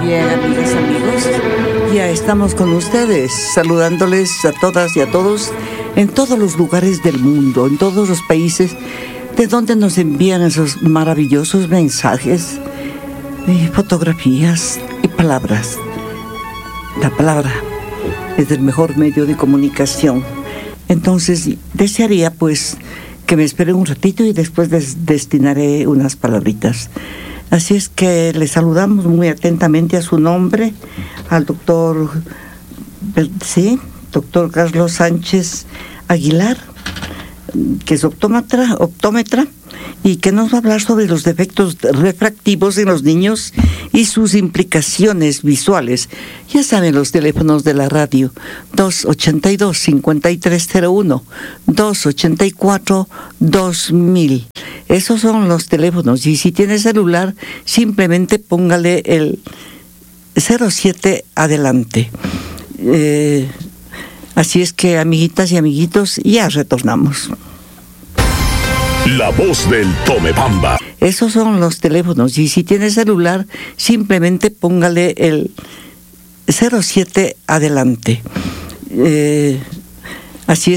Bien, amigas, amigos, ya estamos con ustedes, saludándoles a todas y a todos en todos los lugares del mundo, en todos los países de donde nos envían esos maravillosos mensajes, y fotografías y palabras. La palabra es el mejor medio de comunicación. Entonces, desearía pues que me esperen un ratito y después destinaré unas palabritas. Así es que le saludamos muy atentamente a su nombre, al doctor Carlos Sánchez Aguilar, que es optómetra, y que nos va a hablar sobre los defectos refractivos en los niños y sus implicaciones visuales. Ya saben los teléfonos de la radio: 282-5301, 284-2000. Esos son los teléfonos, y si tiene celular, simplemente póngale el 07 adelante. Así es que, amiguitas y amiguitos, ya retornamos. La voz del Tomebamba. Esos son los teléfonos, y si tiene celular, simplemente póngale el 07 adelante. Así es.